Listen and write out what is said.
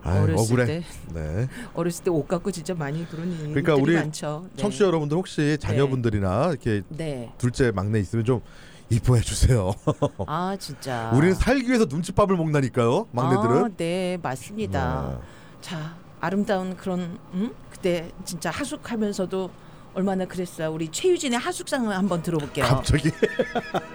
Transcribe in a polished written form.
아유, 어렸을 억울해. 때 네. 어렸을 때 옷 갖고 진짜 많이 그런 일들이 그러니까 우리 많죠. 네. 청취자 여러분들 혹시 자녀분들이나 이렇게 네. 둘째 막내 있으면 좀 이뻐해 주세요. 아 진짜. 우리는 살기 위해서 눈칫밥을 먹나니까요, 막내들은. 아, 네 맞습니다. 네. 자 아름다운 그런 그때 진짜 하숙하면서도 얼마나 그랬어요. 우리 최유진의 하숙상을 한번 들어볼게요. 갑자기